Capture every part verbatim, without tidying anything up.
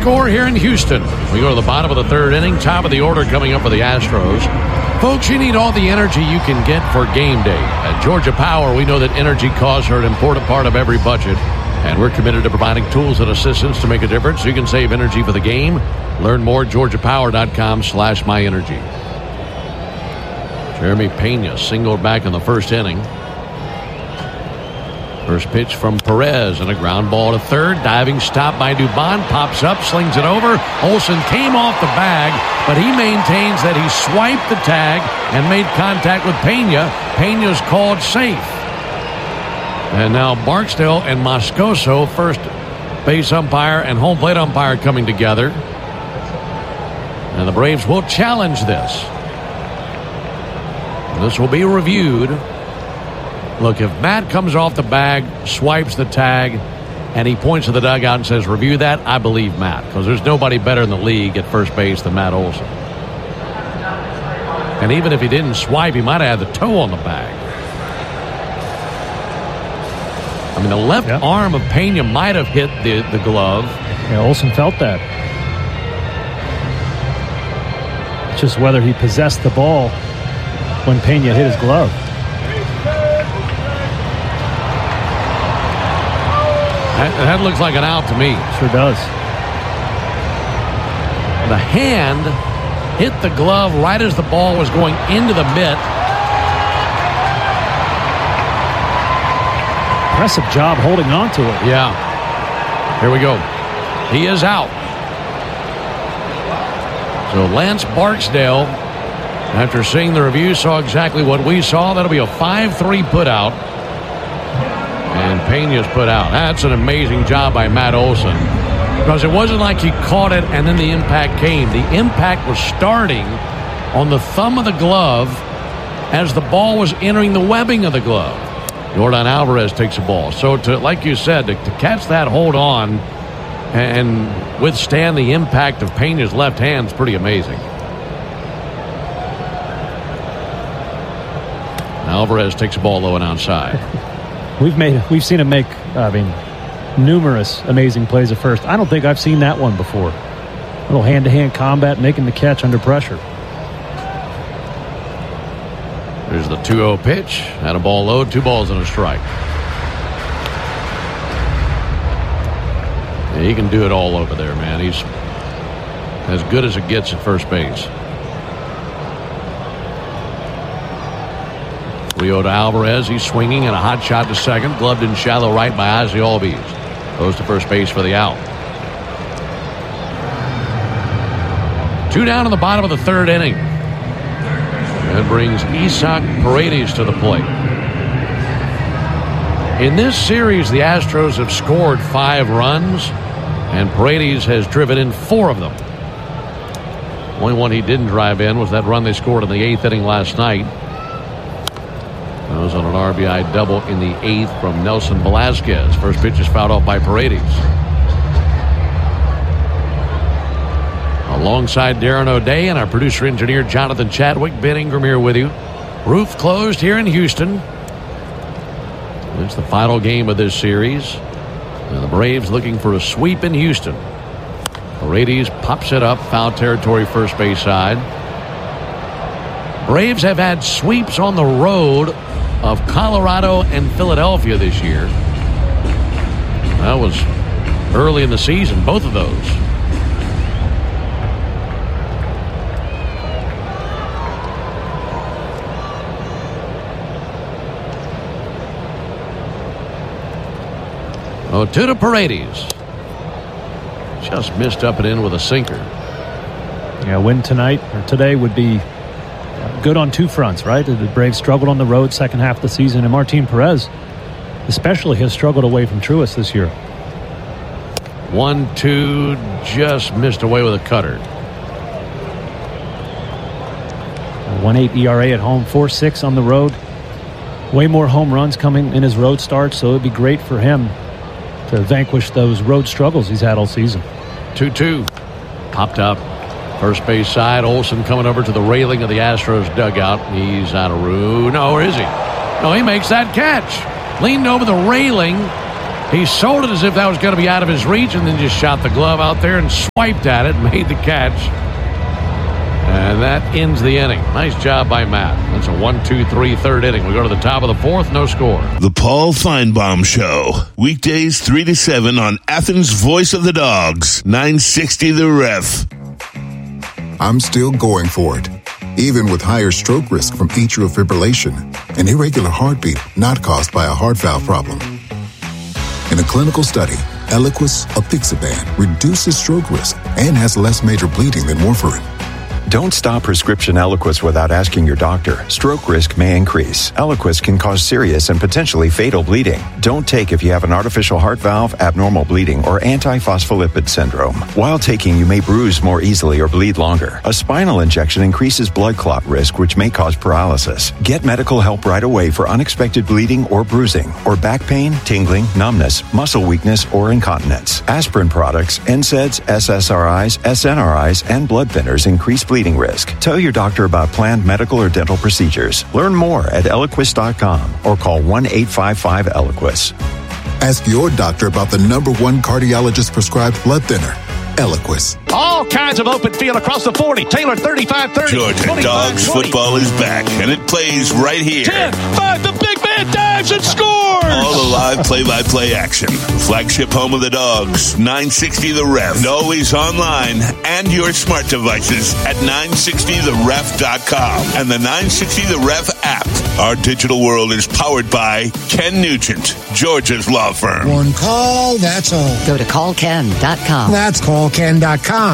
score here in Houston. We go to the bottom of the third inning, top of the order coming up for the Astros. Folks, you need all the energy you can get for game day. At Georgia Power, we know that energy costs are an important part of every budget, and we're committed to providing tools and assistance to make a difference so you can save energy for the game. Learn more at georgia power dot com slash my energy. Jeremy Pena singled back in the first inning. First pitch from Perez and a ground ball to third. Diving stop by Dubon. Pops up, slings it over. Olson came off the bag, but he maintains that he swiped the tag and made contact with Pena. Pena's called safe. And now Barksdale and Moscoso, first base umpire and home plate umpire, coming together. And the Braves will challenge this. This will be reviewed. Look, if Matt comes off the bag, swipes the tag, and he points to the dugout and says, review that, I believe Matt, because there's nobody better in the league at first base than Matt Olson. And even if he didn't swipe, he might have had the toe on the bag. I mean, the left yep. arm of Pena might have hit the, the glove. Yeah, Olson felt that. It's just whether he possessed the ball when Pena hit his glove. That, that looks like an out to me. Sure does. The hand hit the glove right as the ball was going into the mitt. Impressive job holding on to it. Yeah. Here we go. He is out. So Lance Barksdale, after seeing the review, saw exactly what we saw. That'll be a five three put out. And Pena's put out. That's an amazing job by Matt Olson. Because it wasn't like he caught it and then the impact came. The impact was starting on the thumb of the glove as the ball was entering the webbing of the glove. Yordan Alvarez takes the ball. So, to like you said, to, to catch that, hold on, and withstand the impact of Pena's left hand is pretty amazing. Alvarez takes the ball low and outside. We've made, we've seen him make, I mean, numerous amazing plays at first. I don't think I've seen that one before. A little hand-to-hand combat, making the catch under pressure. There's the two oh pitch. Had a ball low, two balls and a strike. Yeah, he can do it all over there, man. He's as good as it gets at first base. Rio to Alvarez. He's swinging and a hot shot to second. Gloved in shallow right by Ozzie Albies. Goes to first base for the out. Two down in the bottom of the third inning. That brings Isaac Paredes to the plate. In this series, the Astros have scored five runs, and Paredes has driven in four of them. Only one he didn't drive in was that run they scored in the eighth inning last night. That was on an R B I double in the eighth from Nelson Velasquez. First pitch is fouled off by Paredes. Alongside Darren O'Day and our producer-engineer Jonathan Chadwick, Ben Ingram here with you. Roof closed here in Houston. It's the final game of this series. And the Braves looking for a sweep in Houston. Paredes pops it up, foul territory, first base side. Braves have had sweeps on the road of Colorado and Philadelphia this year. That was early in the season, both of those. Oh, two to Paredes. Just missed up and in with a sinker. Yeah, win tonight or today would be good on two fronts, right? The Braves struggled on the road second half of the season, and Martin Perez especially has struggled away from Truist this year. One, two, just missed away with a cutter. one point eight E R A at home, four point six on the road. Way more home runs coming in his road starts, so it would be great for him to vanquish those road struggles he's had all season. two two. Popped up. First base side. Olson coming over to the railing of the Astros dugout. He's out of room. No, where is he? No, he makes that catch. Leaned over the railing He sold it as if that was going to be out of his reach and then just shot the glove out there and swiped at it, made the catch. And that ends the inning. Nice job by Matt. That's a one two three third inning. We go to the top of the fourth, no score. The Paul Feinbaum Show. Weekdays three to seven on Athens' Voice of the Dogs. nine sixty The Ref. I'm still going for it. Even with higher stroke risk from atrial fibrillation, an irregular heartbeat not caused by a heart valve problem. In a clinical study, Eliquis apixaban reduces stroke risk and has less major bleeding than warfarin. Don't stop prescription Eliquis without asking your doctor. Stroke risk may increase. Eliquis can cause serious and potentially fatal bleeding. Don't take if you have an artificial heart valve, abnormal bleeding, or antiphospholipid syndrome. While taking, you may bruise more easily or bleed longer. A spinal injection increases blood clot risk, which may cause paralysis. Get medical help right away for unexpected bleeding or bruising, or back pain, tingling, numbness, muscle weakness, or incontinence. Aspirin products, N SAIDs, S S R Is, S N R Is, and blood thinners increase bleeding risk. Tell your doctor about planned medical or dental procedures. Learn more at Eliquis dot com or call one eight five five Eliquis. Ask your doctor about the number one cardiologist prescribed blood thinner, Eliquis. All kinds of open field across the forty. Taylor thirty-five thirty. Georgia Dogs football is back, and it plays right here. ten five, the big man dives and scores! All the live play-by-play action. Flagship home of the Dogs, nine sixty The Ref. And always online and your smart devices at nine sixty the ref dot com and the nine sixty The Ref app. Our digital world is powered by Ken Nugent, Georgia's law firm. One call, that's all. Go to call ken dot com. That's call ken dot com.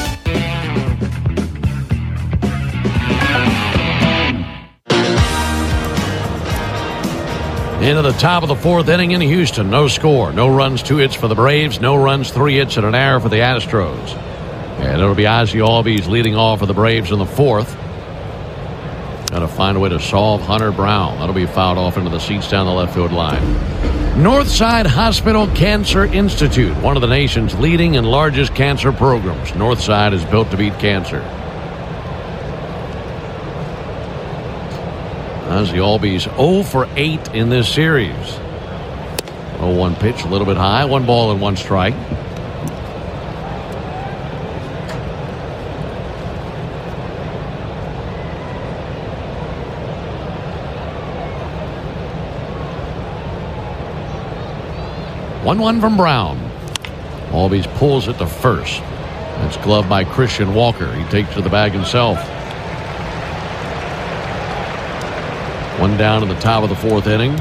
Into the top of the fourth inning in Houston. No score. No runs, two hits for the Braves. No runs, three hits and an error for the Astros. And it'll be Ozzie Albies leading off for the Braves in the fourth. Got to find a way to solve Hunter Brown. That'll be fouled off into the seats down the left field line. Northside Hospital Cancer Institute, one of the nation's leading and largest cancer programs. Northside is built to beat cancer. Ozzie Albies oh for eight in this series. oh one pitch, a little bit high. One ball and one strike. one one from Brown. Albies pulls it to first. That's gloved by Christian Walker. He takes to the bag himself. One down in the top of the fourth inning.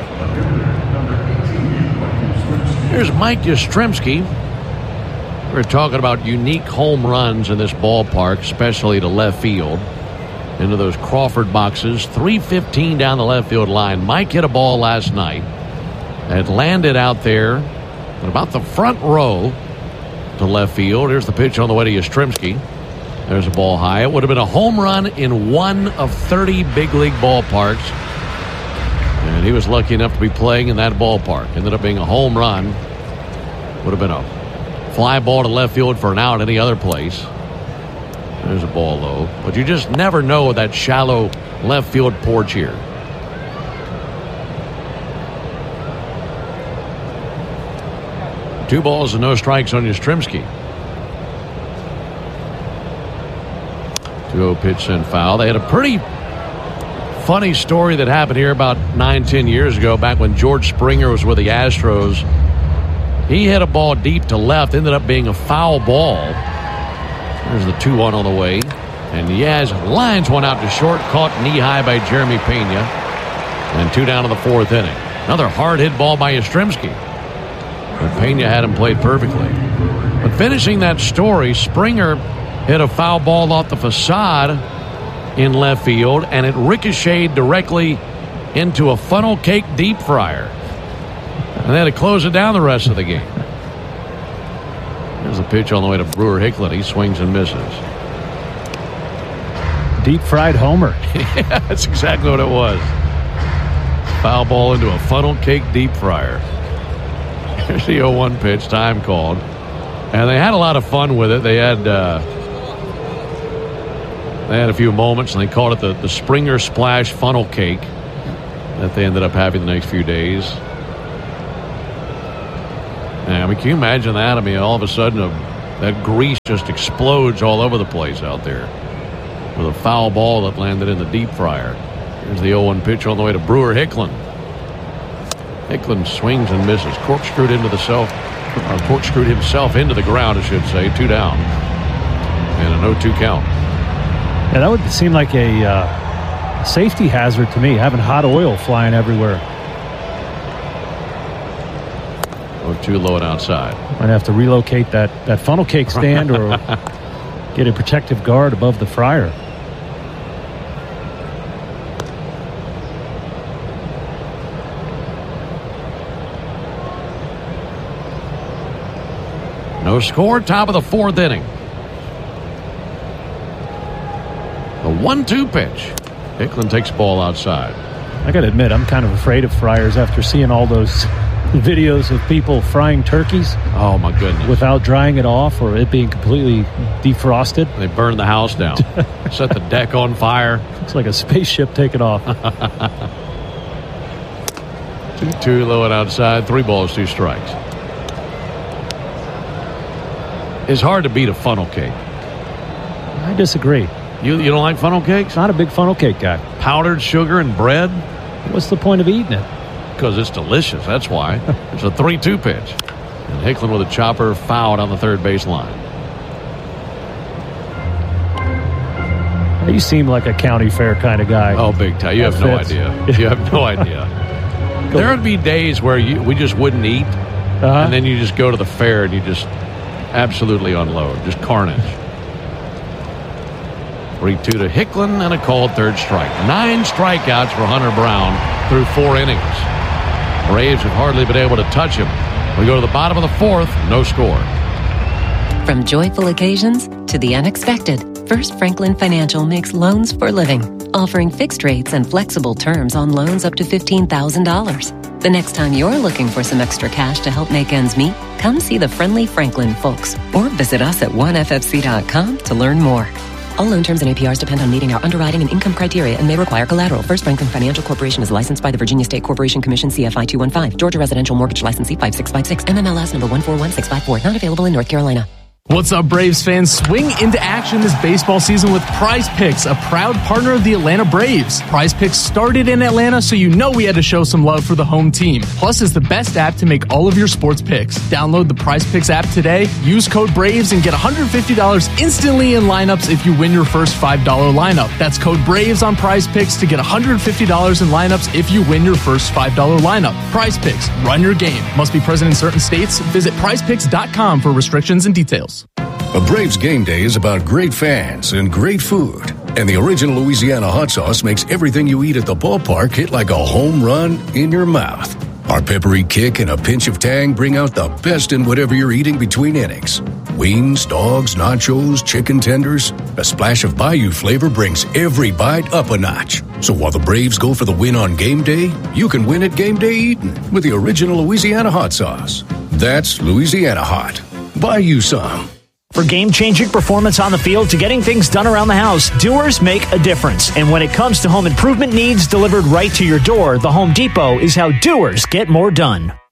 Here's Mike Yastrzemski. We're talking about unique home runs in this ballpark, especially to left field. Into those Crawford boxes. three fifteen down the left field line. Mike hit a ball last night. It landed out there at about the front row to left field. Here's the pitch on the way to Yastrzemski. There's a ball high. It would have been a home run in one of thirty big league ballparks. And he was lucky enough to be playing in that ballpark. Ended up being a home run. Would have been a fly ball to left field for an out any other place. There's a ball low. But you just never know with that shallow left field porch here. Two balls and no strikes on Yastrzemski. two oh pitch sent foul. They had a pretty funny story that happened here about nine, ten years ago, back when George Springer was with the Astros. He hit a ball deep to left, ended up being a foul ball. There's the two one on the way. And Yaz lines one out to short, caught knee high by Jeremy Pena. And two down in the fourth inning. Another hard hit ball by Yastrzemski. But Pena had him played perfectly. But finishing that story, Springer hit a foul ball off the facade in left field, and it ricocheted directly into a funnel cake deep fryer. And they had to close it down the rest of the game. There's a pitch on the way to Brewer Hicklin. He swings and misses. Deep fried homer. Yeah, that's exactly what it was. Foul ball into a funnel cake deep fryer. Here's the oh one pitch, time called. And they had a lot of fun with it. They had uh, they had a few moments, and they called it the, the Springer Splash Funnel Cake that they ended up having the next few days. Yeah, I mean, can you imagine that? I mean, all of a sudden, a, that grease just explodes all over the place out there with a foul ball that landed in the deep fryer. Here's the oh one pitch on the way to Brewer Hicklin. Hicklin swings and misses. Corkscrewed into the self, or corkscrewed himself into the ground, I should say. Two down. And an oh two count. Yeah, that would seem like a uh, safety hazard to me, having hot oil flying everywhere. oh two low and outside. Might have to relocate that, that funnel cake stand or get a protective guard above the fryer. No score, top of the fourth inning. The one two pitch. Hicklin takes the ball outside. I got to admit, I'm kind of afraid of fryers after seeing all those videos of people frying turkeys. Oh, my goodness. Without drying it off or it being completely defrosted. They burn the house down. Set the deck on fire. Looks like a spaceship taking off. two two low and outside. Three balls, two strikes. It's hard to beat a funnel cake. I disagree. You you don't like funnel cakes? Not a big funnel cake guy. Powdered sugar and bread? What's the point of eating it? Because it's delicious, that's why. It's a three two pitch. And Hicklin with a chopper fouled on the third base line. You seem like a county fair kind of guy. Oh, big time. You That have no fits. idea. You have no idea. There would be days where you, we just wouldn't eat, Uh-huh. and then you just go to the fair and you just absolutely unload. Just carnage. three two to Hicklin and a called third strike. Nine strikeouts for Hunter Brown through four innings. Braves have hardly been able to touch him. We go to the bottom of the fourth, no score. From joyful occasions to the unexpected, First Franklin Financial makes loans for living, offering fixed rates and flexible terms on loans up to fifteen thousand dollars. The next time you're looking for some extra cash to help make ends meet, come see the friendly Franklin folks or visit us at one f f c dot com to learn more. All loan terms and A P Rs depend on meeting our underwriting and income criteria and may require collateral. First Franklin Financial Corporation is licensed by the Virginia State Corporation Commission C F I two one five. Georgia Residential Mortgage Licensee five six five six. M M L S number one four one six five four. Not available in North Carolina. What's up, Braves fans? Swing into action this baseball season with Prize Picks, a proud partner of the Atlanta Braves. Prize Picks started in Atlanta, so you know we had to show some love for the home team. Plus, it's the best app to make all of your sports picks. Download the Prize Picks app today, use code BRAVES, and get one hundred fifty dollars instantly in lineups if you win your first five dollar lineup. That's code BRAVES on Prize Picks to get one hundred fifty dollars in lineups if you win your first five dollar lineup. Prize Picks, run your game. Must be present in certain states. Visit prize picks dot com for restrictions and details. A Braves game day is about great fans and great food. And the original Louisiana hot sauce makes everything you eat at the ballpark hit like a home run in your mouth. Our peppery kick and a pinch of tang bring out the best in whatever you're eating between innings. Wings, dogs, nachos, chicken tenders. A splash of Bayou flavor brings every bite up a notch. So while the Braves go for the win on game day, you can win at game day eating with the original Louisiana hot sauce. That's Louisiana hot. Buy you some. For game-changing performance on the field to getting things done around the house, Doers make a difference. And when it comes to home improvement needs delivered right to your door, the Home Depot is how doers get more done.